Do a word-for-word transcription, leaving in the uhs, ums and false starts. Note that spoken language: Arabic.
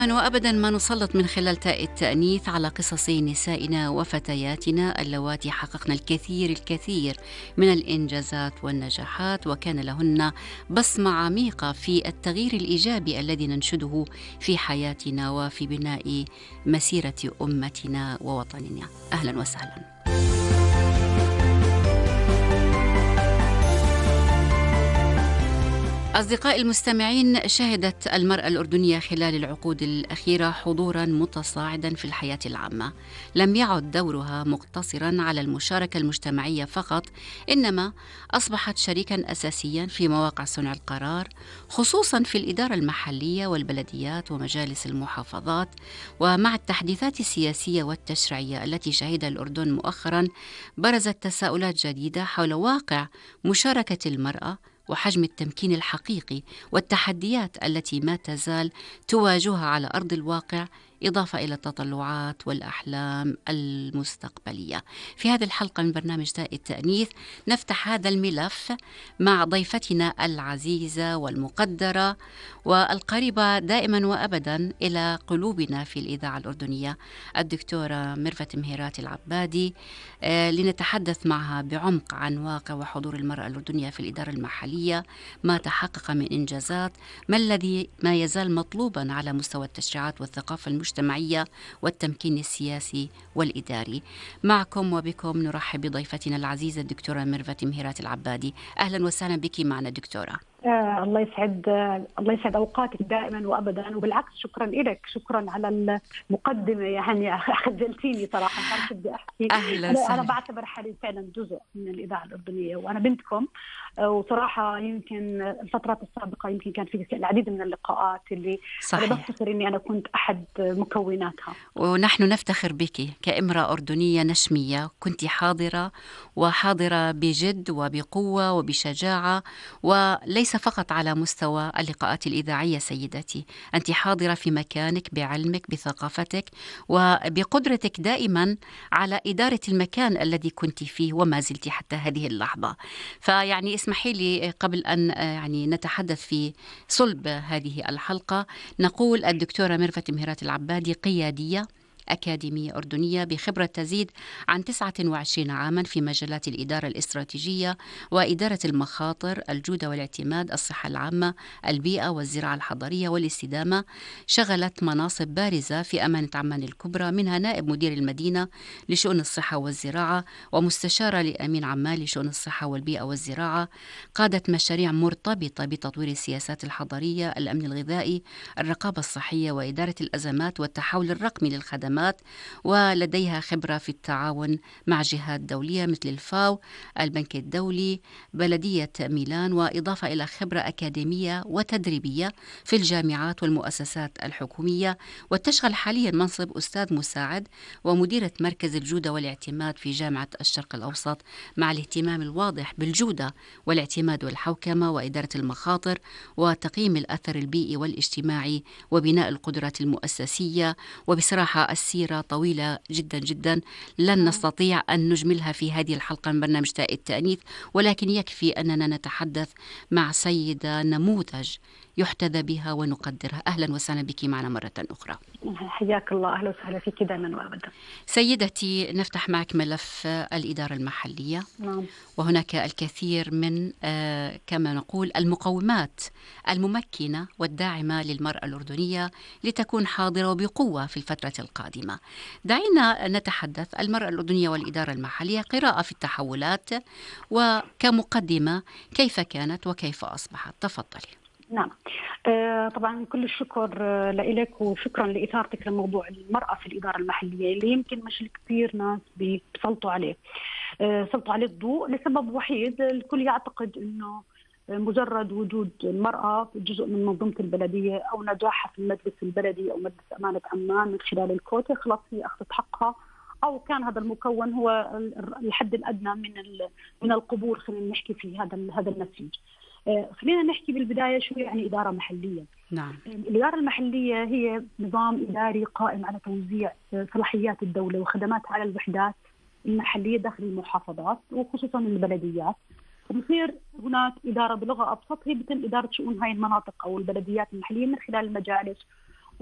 وأبدا ما نسلط من خلال تاء التأنيث على قصص نسائنا وفتياتنا اللواتي حققن الكثير الكثير من الإنجازات والنجاحات، وكان لهن بصمة عميقة في التغيير الإيجابي الذي ننشده في حياتنا وفي بناء مسيرة أمتنا ووطننا. أهلا وسهلا. أصدقائي المستمعين، شهدت المرأة الأردنية خلال العقود الأخيرة حضورا متصاعدا في الحياة العامة. لم يعد دورها مقتصرا على المشاركة المجتمعية فقط، إنما أصبحت شريكا أساسيا في مواقع صنع القرار، خصوصا في الإدارة المحلية والبلديات ومجالس المحافظات. ومع التحديثات السياسية والتشريعية التي شهدها الأردن مؤخرا، برزت تساؤلات جديدة حول واقع مشاركة المرأة وحجم التمكين الحقيقي والتحديات التي ما تزال تواجهها على أرض الواقع، إضافة إلى التطلعات والأحلام المستقبلية. في هذه الحلقة من برنامج تاء التأنيث نفتح هذا الملف مع ضيفتنا العزيزة والمقدرة والقريبة دائما وأبدا إلى قلوبنا في الإذاعة الأردنية، الدكتورة ميرفت مهيرات العبادي، آه، لنتحدث معها بعمق عن واقع وحضور المرأة الأردنية في الإدارة المحلية، ما تحقق من إنجازات، ما الذي ما يزال مطلوبا على مستوى التشريعات والثقافة المجتمعية والتمكين السياسي والإداري. معكم وبكم نرحب بضيفتنا العزيزة الدكتورة ميرفت مهيرات العبادي. أهلا وسهلا بك معنا دكتورة. آه الله يسعد آه الله يسعد اوقاتك دائما وابدا، وبالعكس شكرا لك، شكرا على المقدمه، يعني خجلتيني صراحه، ما بعرف بدي احكي. أهلا انا سهلا. انا بعتبر حالي فعلا جزء من الاذاعه الاردنيه، وانا بنتكم. آه وصراحه يمكن الفترات السابقه يمكن كان في العديد من اللقاءات اللي صحيح. انا بفتخر اني انا كنت احد مكوناتها، ونحن نفتخر بك كامرأة أردنية نشمية، كنت حاضرة وحاضرة بجد وبقوة وبشجاعة، وليس فقط على مستوى اللقاءات الإذاعية سيدتي، أنت حاضرة في مكانك بعلمك بثقافتك وبقدرتك دائما على إدارة المكان الذي كنت فيه وما زلت حتى هذه اللحظة. فيعني اسمحي لي قبل أن يعني نتحدث في صلب هذه الحلقة، نقول الدكتورة ميرفت مهيرات العبادي قيادية أكاديمية أردنية بخبرة تزيد عن تسعة وعشرين عاما في مجالات الإدارة الاستراتيجية وإدارة المخاطر، الجودة والاعتماد، الصحة العامة، البيئة والزراعة الحضرية والاستدامة. شغلت مناصب بارزة في أمانة عمان الكبرى، منها نائب مدير المدينة لشؤون الصحة والزراعة ومستشارة لأمين عمان لشؤون الصحة والبيئة والزراعة. قادت مشاريع مرتبطة بتطوير السياسات الحضرية، الأمن الغذائي، الرقابة الصحية وإدارة الأزمات والتحول الرقمي للخدمات، ولديها خبرة في التعاون مع جهات دولية مثل الفاو، البنك الدولي، بلدية ميلان، وإضافة إلى خبرة أكاديمية وتدريبية في الجامعات والمؤسسات الحكومية. وتشغل حاليا منصب أستاذ مساعد ومديرة مركز الجودة والاعتماد في جامعة الشرق الأوسط، مع الاهتمام الواضح بالجودة والاعتماد والحوكمة وإدارة المخاطر وتقييم الأثر البيئي والاجتماعي وبناء القدرات المؤسسية. وبصراحة السيرة طويلة جدا جدا، لن نستطيع أن نجملها في هذه الحلقة من برنامج تاء التأنيث، ولكن يكفي أننا نتحدث مع سيدة نموذج يحتذى بها ونقدرها. أهلا وسهلا بك معنا مرة أخرى. حياك الله، أهلا وسهلا فيك دائما وأبدا. سيدتي، نفتح معك ملف الإدارة المحلية. نعم. وهناك الكثير من آه كما نقول المقومات الممكنة والداعمة للمرأة الأردنية لتكون حاضرة وبقوة في الفترة القادمة. دعينا نتحدث المرأة الأردنية والإدارة المحلية، قراءة في التحولات، وكمقدمة كيف كانت وكيف أصبحت. تفضلي. نعم. آه طبعا كل الشكر آه لك، وشكرا لإثارتك لموضوع المرأة في الإدارة المحلية اللي يمكن مش كثير ناس بيسلطوا عليه آه سلطوا عليه الضوء لسبب وحيد. الكل يعتقد إنه مجرد وجود المرأة جزء من منظومة البلدية أو نجاحها في المجلس البلدي أو مجلس أمانة عمان من خلال الكوتا خلاص هي أخذت حقها، أو كان هذا المكون هو الحد الأدنى من من القبول. خلينا نحكي في هذا هذا النسيج. خلينا نحكي بالبداية شو يعني إدارة محلية. نعم. الإدارة المحلية هي نظام إداري قائم على توزيع صلاحيات الدولة وخدماتها على الوحدات المحلية داخل المحافظات وخصوصا البلديات. بصير هناك إدارة بلغة أبسط هي بتم إدارة شؤون هاي المناطق أو البلديات المحلية من خلال المجالس